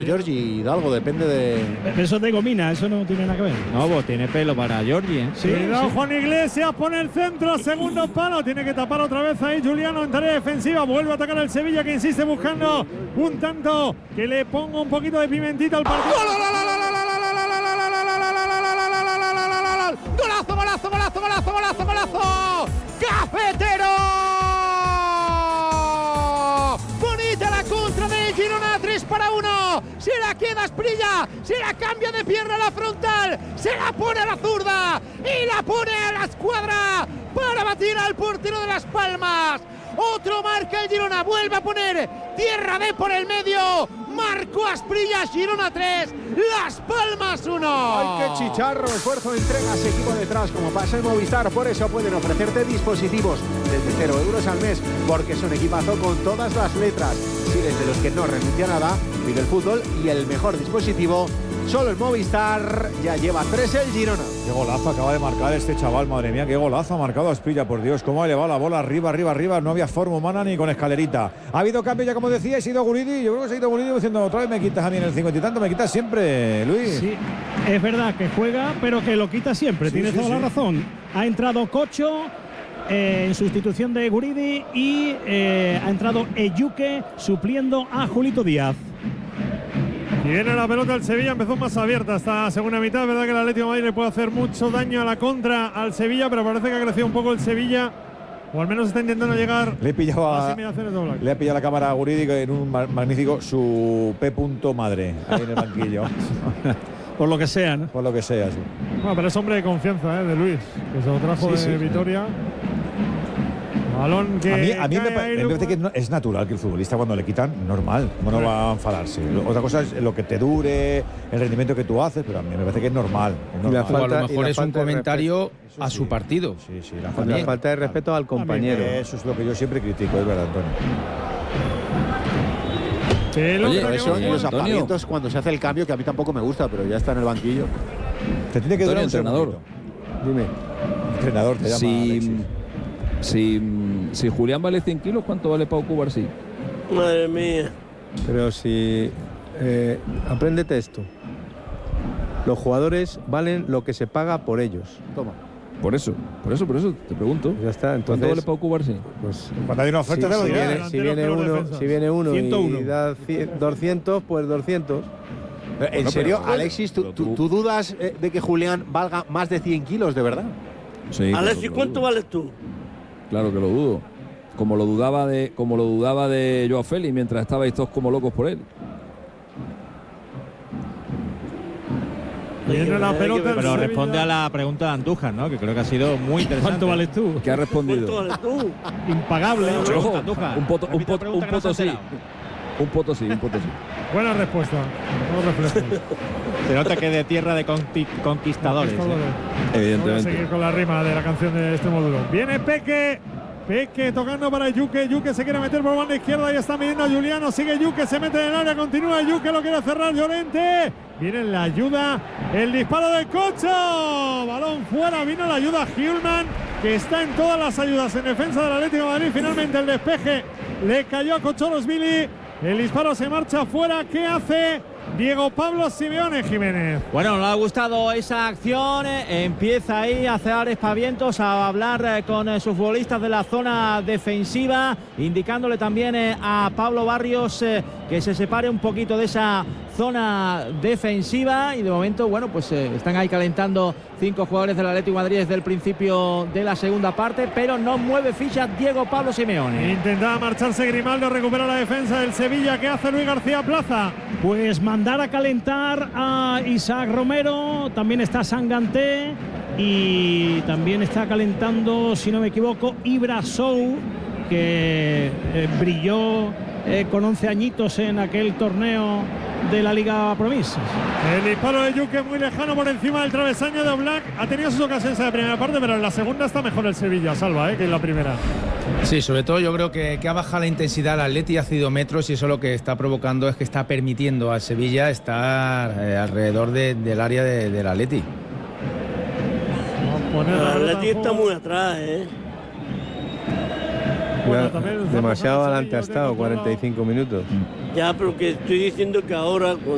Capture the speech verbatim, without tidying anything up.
Giorgi Hidalgo, depende de... Eso es de gomina, eso no tiene nada que ver. No, pues tiene pelo para Giorgi, ¿eh? Sí, Cuidado, sí. Juan Iglesias pone el centro, segundo palo, tiene que tapar otra vez ahí Juliano en tarea defensiva, vuelve a atacar el Sevilla que insiste buscando un tanto que le ponga un poquito de pimentita al partido. ¡Golazo, golazo, golazo, golazo, golazo, golazo! ¡Cafetero! Bonita la contra del Girona, tres para uno. Se la queda Asprilla, se la cambia de pierna a la frontal, se la pone a la zurda y la pone a la escuadra para batir al portero de Las Palmas. Otro marca el Girona, vuelve a poner tierra de por el medio. Marcó Asprilla, Girona tres, Las Palmas uno. ¡Ay, qué chicharro! Esfuerzo, entregas, equipo detrás, como pasa en Movistar. Por eso pueden ofrecerte dispositivos desde cero euros al mes, porque es un equipazo con todas las letras. Si eres de los que no renuncia a nada, vive el fútbol y el mejor dispositivo. Solo el Movistar, ya lleva tres el Girona. Qué golazo acaba de marcar este chaval, madre mía, qué golazo ha marcado Asprilla, por Dios, cómo ha elevado la bola arriba, arriba, arriba, no había forma humana ni con escalerita. Ha habido cambio ya, como decía, y se ha ido Guridi, yo creo que se ha ido Guridi diciendo, otra vez me quitas a mí en el cincuenta y tanto, me quitas siempre, Luis. Sí, es verdad que juega, pero que lo quita siempre, Sí, tienes sí, toda sí. la razón. Ha entrado Cocho eh, en sustitución de Guridi y eh, ha entrado Eyuke supliendo a Julito Díaz. Viene la pelota del Sevilla, empezó más abierta esta segunda mitad. Es verdad que el Atlético de Madrid le puede hacer mucho daño a la contra al Sevilla, pero parece que ha crecido un poco el Sevilla, o al menos está intentando llegar Le he pillado a las a, inmediaciones de Oblak. le ha pillado la cámara a Guridi en un ma- magnífico su P. madre, ahí en el banquillo, Por lo que sea, ¿no? por lo que sea. Sí. Bueno, pero es hombre de confianza, ¿eh? De Luis, que se lo trajo Sí, de sí. Vitoria. Balón que A mí, a mí me, cae pa- ahí, me parece que luego- no- es natural que el futbolista cuando le quitan, normal, no, no va a enfadarse. Lo- Otra cosa es lo que te dure, el rendimiento que tú haces, pero a mí me parece que es normal. Es Y la normal. O a falta- lo y mejor la es un falta de comentario Eso a sí. su partido. Sí, sí, la La falta, falta de respeto al compañero. Eso es lo que yo siempre critico, es verdad, Antonio. Pelota Oye, que Por va eso, y los Antonio. apagamientos cuando se hace el cambio, que a mí tampoco me gusta, pero ya está en el banquillo. Te tiene que durar Antonio, un entrenador. segundito. Dime. Entrenador te llama Si, Alexis. si, si Julián vale cien kilos, ¿cuánto vale Pau Cubarsí? Madre mía. Pero si... Eh, apréndete esto. Los jugadores valen lo que se paga por ellos. Toma. Por eso, por eso, por eso te pregunto. Ya está, ¿Cuánto entonces... vale Pau Cubarsí? Pues, Cuando hay una si, oferta de si los días. viene, Delantero si viene peor uno, defensa. si viene uno ciento uno. y da cien, doscientos, pues doscientos. ¿En Bueno, serio, pero- Alexis, ¿tú, pero tú- tú- tú dudas eh, de que Julián valga más de cien kilos, de verdad? Sí, claro Alexis, que lo ¿cuánto dudo. vales tú? Claro que lo dudo. Como lo dudaba de, como lo dudaba de Joao Félix mientras estabais todos como locos por él. Viene la pelota del Pero Sevilla. responde a la pregunta de Andújar, ¿no? Que creo que ha sido muy interesante. ¿Cuánto vales tú? ¿Qué ha ¿Cuánto respondido? vales tú? Impagable. Ojo, Andújar. un poto, un Repite la poto, pregunta un que no se ha poto sí. enterado. Un poto sí, un poto sí. Buena respuesta. No reflejos. Se nota que de tierra de conti- conquistadores. ¿eh? Voy a Evidentemente. seguir con la rima de la canción de este módulo. Viene Peque. Peque tocando para Yuque. Yuque se quiere meter por banda izquierda y está midiendo a Juliano. Sigue Yuque, se mete en el área, continúa Yuque, lo quiere cerrar Llorente. Viene la ayuda, el disparo de Cocho. Balón fuera, vino la ayuda Hjulman, que está en todas las ayudas en defensa del Atlético de Madrid. Finalmente el despeje le cayó a Cocholos Billy. El disparo se marcha fuera. ¿Qué hace Diego Pablo Simeone, Jiménez? Bueno, no le ha gustado esa acción, eh, empieza ahí a hacer espavientos, a hablar eh, con eh, sus futbolistas de la zona defensiva, indicándole también eh, a Pablo Barrios eh, que se separe un poquito de esa zona defensiva y de momento, bueno, pues eh, están ahí calentando cinco jugadores del Atlético de Madrid desde el principio de la segunda parte, pero no mueve ficha Diego Pablo Simeone. Intentaba marcharse Grimaldo, recupera la defensa del Sevilla. ¿Qué hace Luis García Plaza? Pues mandar a calentar a Isaac Romero, también está Sanganté y también está calentando, si no me equivoco, Ibra Sou, que eh, brilló eh, con once añitos en aquel torneo de la Liga Promises. El disparo de Yuque muy lejano por encima del travesaño de Oblak. Ha tenido sus ocasiones en la primera parte, pero en la segunda está mejor el Sevilla, Salva, ¿eh? que en la primera. Sí, sobre todo yo creo que, que ha bajado la intensidad al Atleti, ha cedido metros y eso lo que está provocando es que está permitiendo al Sevilla estar eh, alrededor de, del área de, del Atleti. Poner la El pelota Atleti en está juego. muy atrás, ¿eh? Bueno, Ya, también está demasiado pasando adelante ha Sevilla, estado, que controla. cuarenta y cinco minutos. Ya, pero que estoy diciendo que ahora, con